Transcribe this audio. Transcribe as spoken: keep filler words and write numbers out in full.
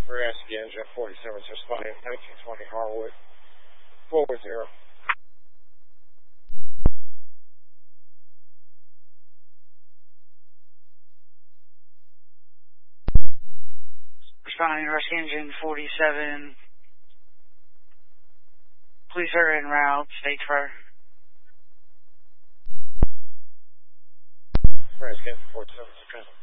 Rescue Engine forty-seven, responding nineteen twenty Harwood, forward zero. Responding Rescue Engine forty-seven. Police are en route, stage fire. Rescue Engine forty-seven, okay.